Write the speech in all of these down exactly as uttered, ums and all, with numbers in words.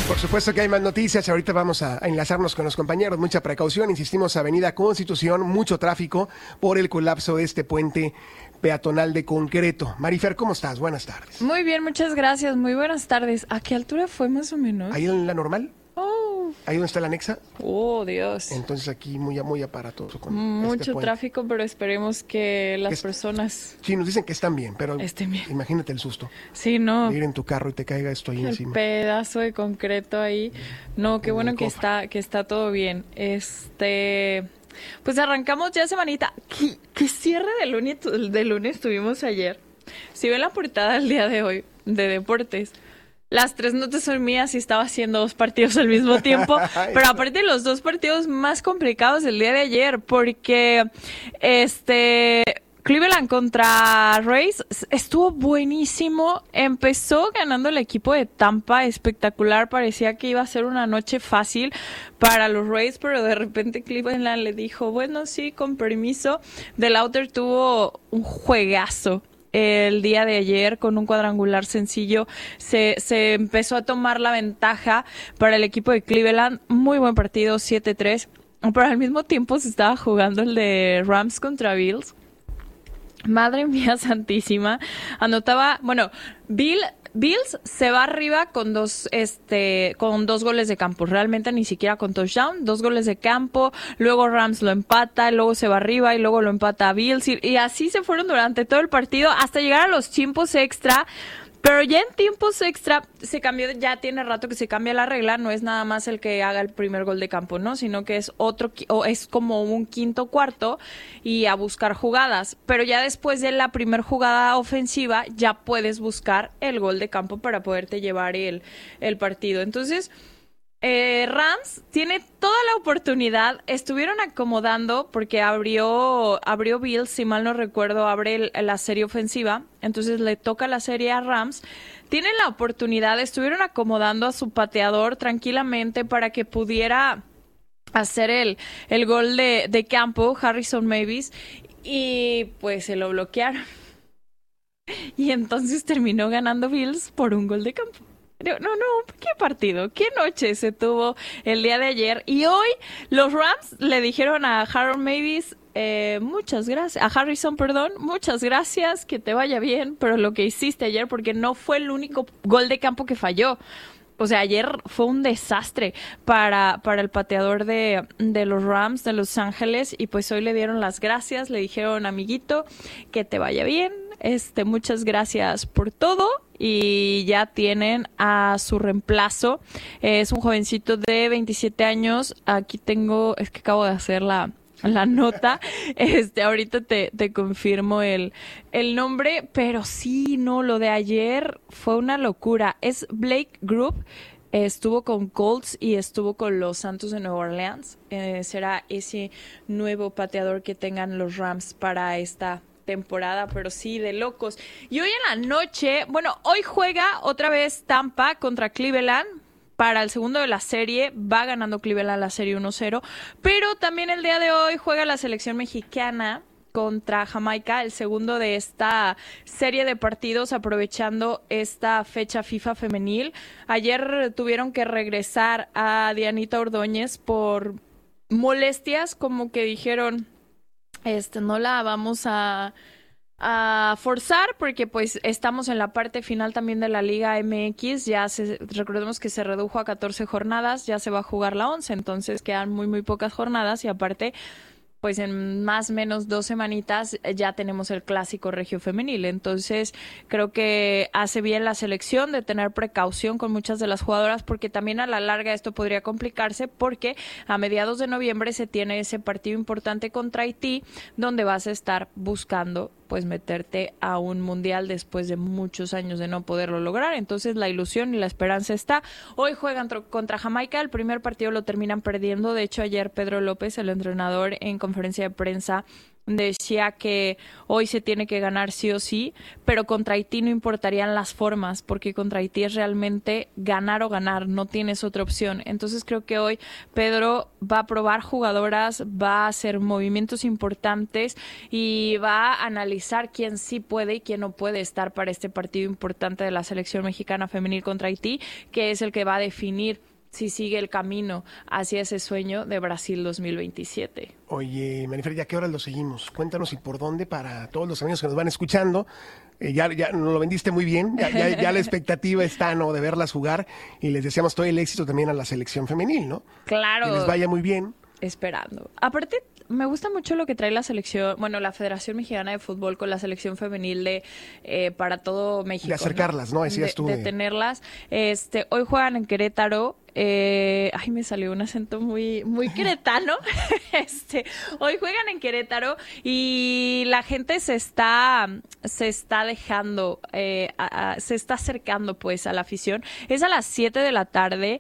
Por supuesto que hay más noticias. Ahorita vamos a, a enlazarnos con los compañeros. Mucha precaución. Insistimos, Avenida Constitución, mucho tráfico por el colapso de este puente peatonal de concreto. Marifer, ¿cómo estás? Buenas tardes. Muy bien, muchas gracias. Muy buenas tardes. ¿A qué altura fue más o menos? ¿Ahí en la normal? Oh. ¿Ahí donde está la anexa? Oh, Dios. Entonces aquí muy, muy aparatoso. Con Mucho este tráfico, pero esperemos que las es, personas... Sí, nos dicen que están bien, pero estén bien. Imagínate el susto. Sí, no. De ir en tu carro y te caiga esto ahí el encima. Pedazo de concreto ahí. No, qué bueno que está, que está todo bien. Este... Pues arrancamos ya semanita. ¿Qué, qué cierre de lunes, de lunes tuvimos ayer? Si ven la portada del día de hoy de deportes, las tres notas son mías y estaba haciendo dos partidos al mismo tiempo, pero aparte los dos partidos más complicados del día de ayer, porque este Cleveland contra Rays estuvo buenísimo. Empezó ganando el equipo de Tampa, espectacular, parecía que iba a ser una noche fácil para los Rays, pero de repente Cleveland le dijo, bueno, sí, con permiso. The Lauter tuvo un juegazo el día de ayer con un cuadrangular sencillo. Se, se empezó a tomar la ventaja para el equipo de Cleveland. Muy buen partido, siete tres. Pero al mismo tiempo se estaba jugando el de Rams contra Bills. Madre mía santísima. Anotaba, bueno, Bill... Bills se va arriba con dos, este, con dos goles de campo. Realmente ni siquiera con touchdown, dos goles de campo. Luego Rams lo empata, luego se va arriba y luego lo empata Bills. Y, y así se fueron durante todo el partido hasta llegar a los tiempos extra. Pero ya en tiempos extra se cambió, ya tiene rato que se cambia la regla, no es nada más el que haga el primer gol de campo, ¿no? Sino que es otro, o es como un quinto cuarto y a buscar jugadas. Pero ya después de la primer jugada ofensiva ya puedes buscar el gol de campo para poderte llevar el, el partido. Entonces, Eh, Rams tiene toda la oportunidad. Estuvieron acomodando porque abrió abrió Bills, si mal no recuerdo, abre el, la serie ofensiva. Entonces le toca la serie a Rams. Tienen la oportunidad, estuvieron acomodando a su pateador tranquilamente para que pudiera hacer el, el gol de, de campo, Harrison Mavis, y pues se lo bloquearon. Y entonces terminó ganando Bills por un gol de campo. No, no, qué partido, qué noche se tuvo el día de ayer. Y hoy los Rams le dijeron a Harold Mavis, eh, muchas gracias, a Harrison, perdón, muchas gracias, que te vaya bien, pero lo que hiciste ayer, porque no fue el único gol de campo que falló. O sea, ayer fue un desastre para, para el pateador de, de los Rams de Los Ángeles, y pues hoy le dieron las gracias, le dijeron, amiguito, que te vaya bien, este, muchas gracias por todo. Y ya tienen a su reemplazo. Es un jovencito de veintisiete años. Aquí tengo, es que acabo de hacer la, la nota. Este, ahorita te, te confirmo el, el nombre, pero sí, no, lo de ayer fue una locura. Es Blake Group. Estuvo con Colts y estuvo con los Santos de Nueva Orleans. Eh, será ese nuevo pateador que tengan los Rams para esta temporada, pero sí, de locos. Y hoy en la noche, bueno, hoy juega otra vez Tampa contra Cleveland para el segundo de la serie. Va ganando Cleveland la serie uno cero, pero también el día de hoy juega la selección mexicana contra Jamaica, el segundo de esta serie de partidos, aprovechando esta fecha FIFA femenil. Ayer tuvieron que regresar a Dianita Ordóñez por molestias, como que dijeron, este, no la vamos a, a forzar porque pues estamos en la parte final también de la Liga M X. Ya se, recordemos que se redujo a catorce jornadas, ya se va a jugar la once, entonces quedan muy muy pocas jornadas y aparte pues en más o menos dos semanitas ya tenemos el clásico regio femenil. Entonces creo que hace bien la selección de tener precaución con muchas de las jugadoras, porque también a la larga esto podría complicarse, porque a mediados de noviembre se tiene ese partido importante contra Haití, donde vas a estar buscando pues meterte a un mundial después de muchos años de no poderlo lograr. Entonces la ilusión y la esperanza está. Hoy juegan tro- contra Jamaica, el primer partido lo terminan perdiendo. De hecho, ayer Pedro López, el entrenador, en conferencia de prensa decía que hoy se tiene que ganar sí o sí, pero contra Haití no importarían las formas, porque contra Haití es realmente ganar o ganar, no tienes otra opción. Entonces creo que hoy Pedro va a probar jugadoras, va a hacer movimientos importantes y va a analizar quién sí puede y quién no puede estar para este partido importante de la selección mexicana femenil contra Haití, que es el que va a definir si sigue el camino hacia ese sueño de Brasil dos mil veintisiete. Oye, Marifer, ¿ya qué horas lo seguimos? Cuéntanos y por dónde para todos los amigos que nos van escuchando. Eh, ya, ya nos lo vendiste muy bien, ya, ya, ya la expectativa está, ¿no?, de verlas jugar y les deseamos todo el éxito también a la selección femenil, ¿no? Claro. Que les vaya muy bien. Esperando. Aparte, me gusta mucho lo que trae la selección, bueno, la Federación Mexicana de Fútbol con la selección femenil de eh, para todo México. De acercarlas, ¿no? ¿no? Decías de, tú. De, de tenerlas. Este, hoy juegan en Querétaro. Eh, ay, me salió un acento muy, muy queretano. este, hoy juegan en Querétaro y la gente se está, se está dejando, eh, a, a, se está acercando, pues, a la afición. Es a las siete de la tarde.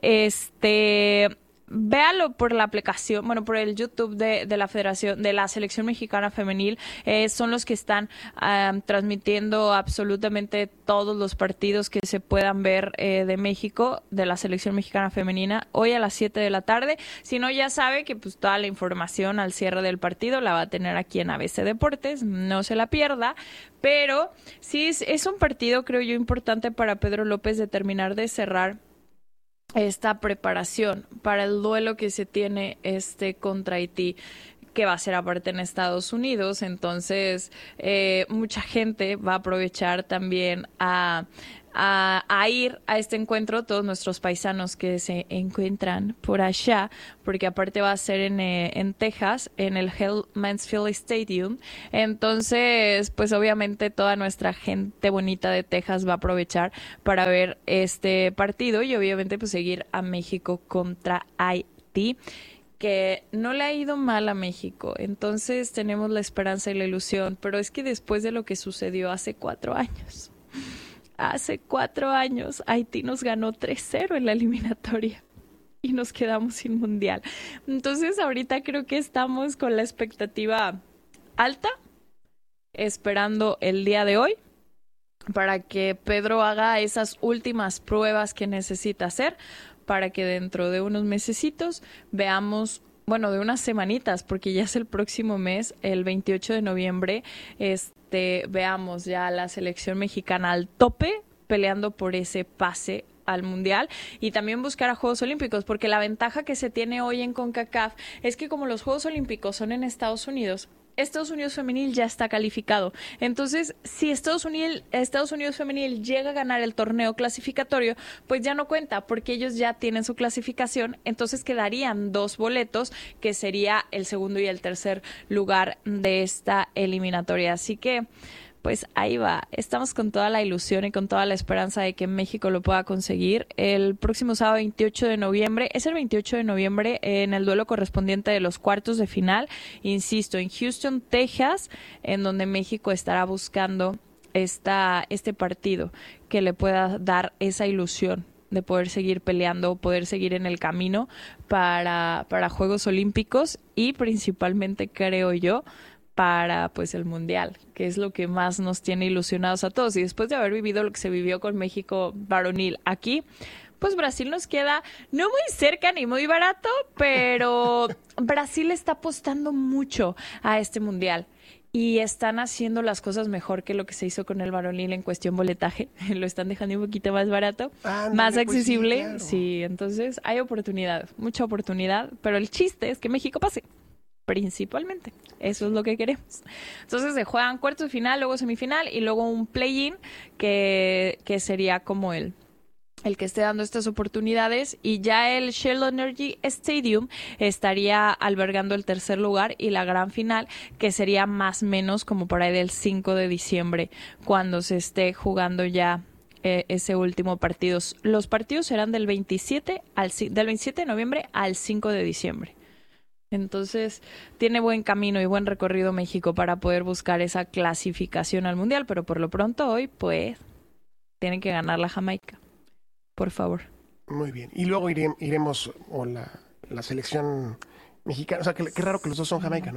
Este. Véalo por la aplicación, bueno, por el YouTube de, de la Federación, de la Selección Mexicana Femenil. Eh, son los que están um, transmitiendo absolutamente todos los partidos que se puedan ver eh, de México, de la Selección Mexicana Femenina, hoy a las siete de la tarde. Si no, ya sabe que pues toda la información al cierre del partido la va a tener aquí en A B C Deportes, no se la pierda. Pero sí, es, es un partido, creo yo, importante para Pedro López de terminar de cerrar esta preparación para el duelo que se tiene este contra Haití, que va a ser aparte en Estados Unidos. Entonces eh, mucha gente va a aprovechar también a A, a ir a este encuentro, todos nuestros paisanos que se encuentran por allá, porque aparte va a ser en, eh, en Texas, en el Hell Mansfield Stadium. Entonces, pues obviamente toda nuestra gente bonita de Texas va a aprovechar para ver este partido y obviamente pues seguir a México contra Haití, que no le ha ido mal a México. Entonces tenemos la esperanza y la ilusión, pero es que después de lo que sucedió hace cuatro años... Hace cuatro años Haití nos ganó tres cero en la eliminatoria y nos quedamos sin mundial. Entonces ahorita creo que estamos con la expectativa alta, esperando el día de hoy para que Pedro haga esas últimas pruebas que necesita hacer para que dentro de unos mesecitos veamos, bueno, de unas semanitas, porque ya es el próximo mes, el veintiocho de noviembre, este, veamos ya a la selección mexicana al tope, peleando por ese pase al Mundial y también buscar a Juegos Olímpicos, porque la ventaja que se tiene hoy en CONCACAF es que como los Juegos Olímpicos son en Estados Unidos, Estados Unidos femenil ya está calificado. Entonces, si Estados Unidos, Estados Unidos femenil llega a ganar el torneo clasificatorio, pues ya no cuenta porque ellos ya tienen su clasificación. Entonces quedarían dos boletos, que sería el segundo y el tercer lugar de esta eliminatoria. Así que pues ahí va, estamos con toda la ilusión y con toda la esperanza de que México lo pueda conseguir. El próximo sábado veintiocho de noviembre, es el veintiocho de noviembre en el duelo correspondiente de los cuartos de final, insisto, en Houston, Texas, en donde México estará buscando esta, este partido que le pueda dar esa ilusión de poder seguir peleando, poder seguir en el camino para, para Juegos Olímpicos y principalmente, creo yo, para pues el Mundial, que es lo que más nos tiene ilusionados a todos. Y después de haber vivido lo que se vivió con México varonil aquí, pues Brasil nos queda no muy cerca ni muy barato, pero Brasil está apostando mucho a este Mundial. Y están haciendo las cosas mejor que lo que se hizo con el varonil en cuestión boletaje. Lo están dejando un poquito más barato, ah, más accesible. Pues sí, claro. Sí, entonces hay oportunidad, mucha oportunidad, pero el chiste es que México pase. Principalmente, eso es lo que queremos. Entonces se juegan cuartos de final, luego semifinal y luego un play-in que, que sería como el, el que esté dando estas oportunidades, y ya el Shell Energy Stadium estaría albergando el tercer lugar y la gran final, que sería más o menos como por ahí del cinco de diciembre, cuando se esté jugando ya eh, ese último partido. Los partidos serán del veintisiete, al, del veintisiete de noviembre al cinco de diciembre. Entonces, tiene buen camino y buen recorrido México para poder buscar esa clasificación al Mundial, pero por lo pronto hoy, pues, tienen que ganar la Jamaica, por favor. Muy bien. Y luego iré, iremos, o la, la selección mexicana, o sea, qué raro que los dos son Jamaica, ¿no?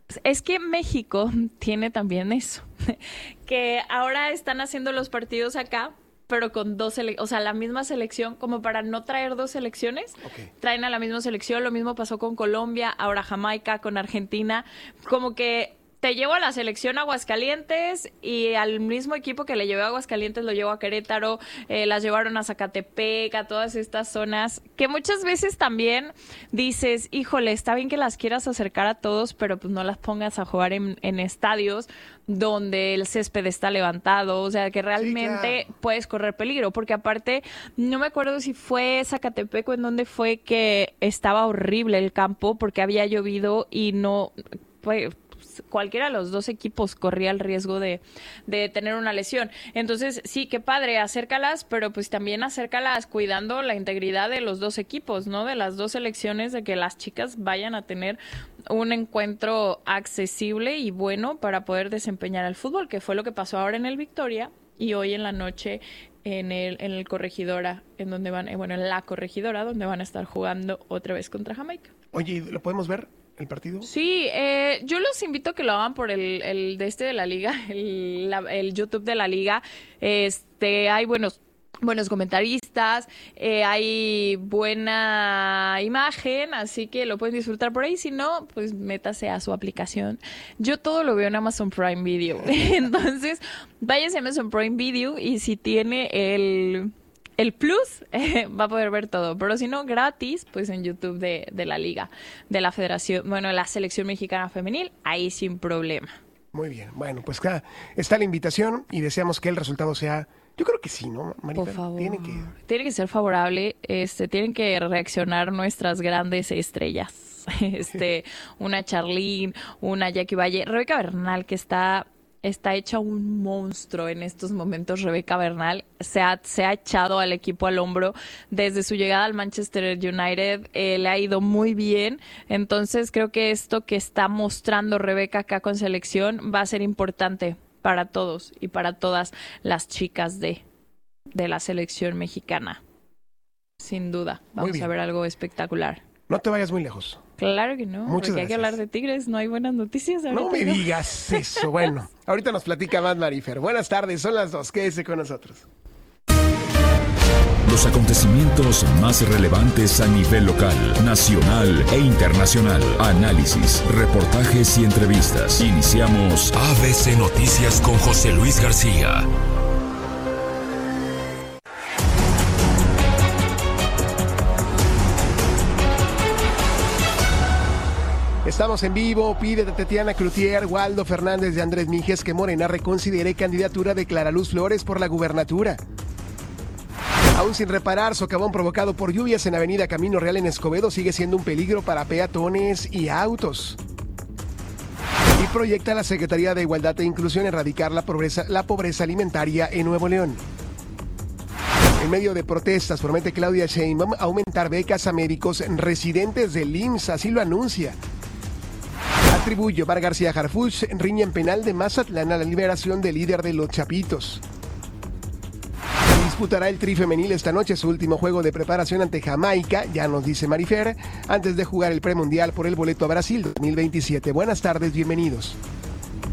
Es que México tiene también eso, que ahora están haciendo los partidos acá, pero con dos, sele- o sea, la misma selección, como para no traer dos selecciones, okay. Traen a la misma selección, lo mismo pasó con Colombia, ahora Jamaica, con Argentina, como que te llevo a la selección Aguascalientes y al mismo equipo que le llevé a Aguascalientes lo llevo a Querétaro, eh, las llevaron a Zacatepec, a todas estas zonas, que muchas veces también dices, híjole, está bien que las quieras acercar a todos, pero pues no las pongas a jugar en, en estadios donde el césped está levantado, o sea, que realmente sí, claro. Puedes correr peligro, porque aparte, no me acuerdo si fue Zacatepec o en donde fue que estaba horrible el campo, porque había llovido y no... Pues, cualquiera de los dos equipos corría el riesgo de, de tener una lesión. Entonces, sí, qué padre, acércalas, pero pues también acércalas cuidando la integridad de los dos equipos, ¿no? De las dos selecciones, de que las chicas vayan a tener un encuentro accesible y bueno para poder desempeñar el fútbol, que fue lo que pasó ahora en el Victoria y hoy en la noche en el, en el Corregidora, en donde van, bueno, en la Corregidora, donde van a estar jugando otra vez contra Jamaica. Oye, ¿lo podemos ver? ¿El partido? Sí, eh, yo los invito a que lo hagan por el, el de este de la liga, el, la, el YouTube de la liga. Este, hay buenos buenos comentaristas, eh, hay buena imagen, así que lo pueden disfrutar por ahí. Si no, pues métase a su aplicación. Yo todo lo veo en Amazon Prime Video. Entonces, váyase a Amazon Prime Video y si tiene el... El plus eh, va a poder ver todo, pero si no, gratis, pues en YouTube de, de la Liga, de la Federación, bueno, de la Selección Mexicana Femenil, ahí sin problema. Muy bien, bueno, pues acá está la invitación y deseamos que el resultado sea, yo creo que sí, ¿no, Marifer? Por favor. Tiene que... Tiene que ser favorable, este, tienen que reaccionar nuestras grandes estrellas, este, una Charlene, una Jackie Valle, Rebeca Bernal, que está... Está hecha un monstruo en estos momentos. Rebeca Bernal se ha, se ha echado al equipo al hombro desde su llegada al Manchester United, eh, le ha ido muy bien, entonces creo que esto que está mostrando Rebeca acá con selección va a ser importante para todos y para todas las chicas de, de la selección mexicana, sin duda, vamos a ver algo espectacular. No te vayas muy lejos. Claro que no, Muchas porque gracias. Hay que hablar de Tigres, no hay buenas noticias. No me no. digas eso. Bueno, ahorita nos platica más Marifer. Buenas tardes, son las dos, quédese con nosotros. Los acontecimientos más relevantes a nivel local, nacional e internacional. Análisis, reportajes y entrevistas. Iniciamos A B C Noticias con José Luis García. Estamos en vivo. Pide de Tatiana Cloutier, Waldo Fernández de Andrés Mijes que Morena reconsidere candidatura de Clara Luz Flores por la gubernatura. Aún sin reparar, socavón provocado por lluvias en Avenida Camino Real en Escobedo sigue siendo un peligro para peatones y autos. Y proyecta la Secretaría de Igualdad e Inclusión erradicar la pobreza, la pobreza alimentaria en Nuevo León. En medio de protestas, promete Claudia Sheinbaum aumentar becas a médicos residentes del I M S S, así lo anuncia. Atribuye Bar García Harfuch riña en penal de Mazatlán a la liberación del líder de los Chapitos. Disputará el Tri femenil esta noche su último juego de preparación ante Jamaica, ya nos dice Marifer, antes de jugar el premundial por el boleto a Brasil dos mil veintisiete. Buenas tardes, bienvenidos.